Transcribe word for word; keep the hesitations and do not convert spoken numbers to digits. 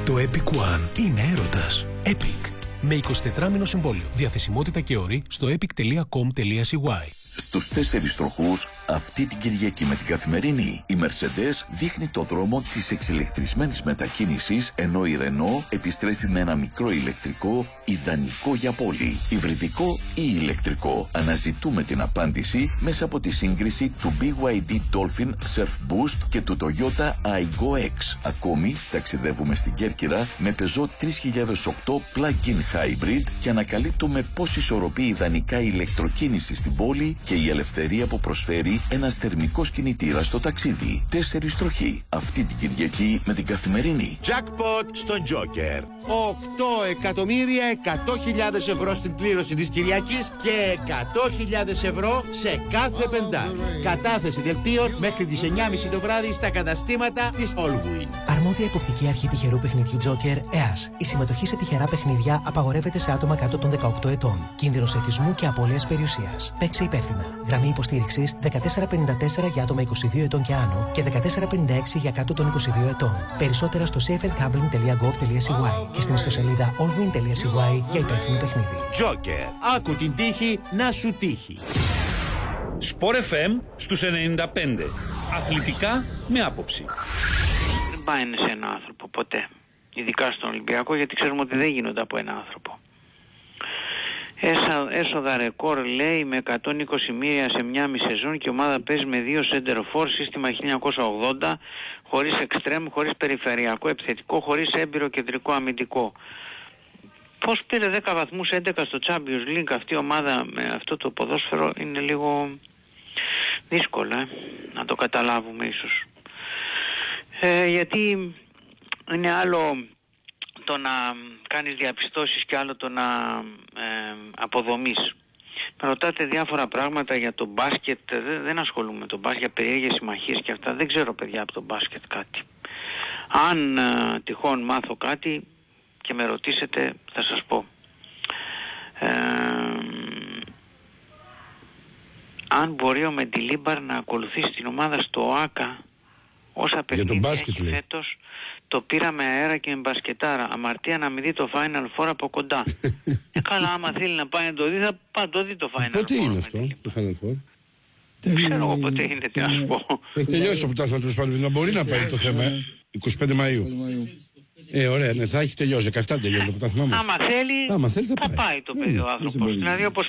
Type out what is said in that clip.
Το Epic One είναι έρωτας. Epic. Με εικοσιτετράμηνο συμβόλαιο. Διαθεσιμότητα και όροι στο epic τελεία com τελεία c y. Στους τέσσερις τροχούς, αυτή την Κυριακή με την Καθημερινή, η Mercedes δείχνει το δρόμο της εξηλεκτρισμένης μετακίνησης, ενώ η Renault επιστρέφει με ένα μικρό ηλεκτρικό, ιδανικό για πόλη. Υβριδικό ή ηλεκτρικό. Αναζητούμε την απάντηση μέσα από τη σύγκριση του μπι γουάι ντι Dolphin Surf Boost και του Toyota Aygo X. Ακόμη, ταξιδεύουμε στην Κέρκυρα με Peugeot τρεις χιλιάδες οκτώ Plug-in Hybrid και ανακαλύπτουμε πώς ισορροπεί ιδανικά η ηλεκτροκίνηση στην πόλη και η ελευθερία που προσφέρει ένας θερμικός κινητήρας στο ταξίδι. Τέσσερις τροχοί. Αυτή την Κυριακή με την Καθημερινή. Jackpot στον Joker. οκτώ εκατομμύρια εκατό χιλιάδες ευρώ στην κλήρωση της Κυριακής και εκατό χιλιάδες ευρώ σε κάθε πεντάρι. Κατάθεση δελτίων μέχρι τις εννιά και μισή το βράδυ στα καταστήματα της Allwyn. Αρμόδια υποπτική αρχή τυχερού παιχνιδιού Joker, ΕΑΣ. Η συμμετοχή σε τυχερά παιχνίδια απαγορεύεται σε άτομα κάτω των δεκαοκτώ ετών. Κίνδυνος εθισμού και απώλειας περιουσίας. Παίξε υπεύθυνα. Γραμμή υποστήριξης δεκατέσσερα πενήντα τέσσερα για άτομα είκοσι δύο ετών και άνω και δεκατέσσερα πενήντα έξι για κάτω των είκοσι δύο ετών. Περισσότερα στο safe and gambling τελεία gov τελεία c y και στην ιστοσελίδα allwyn τελεία c y για υπεύθυνο παιχνίδι. Joker. Άκου την τύχη να σου τύχει. Sport εφ εμ στους ενενήντα πέντε. Αθλητικά με άποψη. Δεν πάει σε ένα άνθρωπο ποτέ. Ειδικά στον Ολυμπιακό, γιατί ξέρουμε ότι δεν γίνονται από ένα άνθρωπο. Έσα, έσοδα ρεκόρ λέει με εκατόν είκοσι μοίρια σε μια μισή σεζόν και η ομάδα παίζει με δύο σέντερφορ, σύστημα χίλια εννιακόσια ογδόντα, χωρίς εξτρέμ, χωρίς περιφερειακό επιθετικό, χωρίς έμπειρο κεντρικό αμυντικό. Πώς πήρε δέκα βαθμούς έντεκα στο Champions League αυτή η ομάδα με αυτό το ποδόσφαιρο, είναι λίγο δύσκολο ε, να το καταλάβουμε ίσως. Ε, γιατί είναι άλλο το να κάνεις διαπιστώσεις και άλλο το να ε, αποδομείς. Με ρωτάτε διάφορα πράγματα για το μπάσκετ, δεν, δεν ασχολούμαι με το μπάσκετ, για περίεργες συμμαχίες και αυτά, δεν ξέρω παιδιά από το μπάσκετ κάτι. Αν ε, τυχόν μάθω κάτι και με ρωτήσετε θα σας πω. Ε, αν μπορεί ο Μεντιλίμπαρ να ακολουθήσει την ομάδα στο ΟΑΚΑ, όσα παιχνίδια έχει φέτος, το πήραμε αέρα και με μπασκετάρα. Αμαρτία να μην δει το Final Four από κοντά. ε, καλά, άμα θέλει να πάει να το δει, θα πάει να το δει το Final Four. Πότε είναι αυτό το Final Four? Δεν ξέρω εγώ πότε είναι, τι να σου πω. Έχει τελειώσει το πρωτάθλημα του Σπανού. Να μπορεί να πάει το θέμα. είκοσι πέντε Μαΐου. Ε, ωραία, ναι, θα έχει τελειώσει. δεκαεπτά τελειώσει το πρωτάθλημα μας. Άμα θέλει, Άμα θέλει θα, θα πάει. πάει το παιδί ο άνθρωπος. Δηλαδή όπως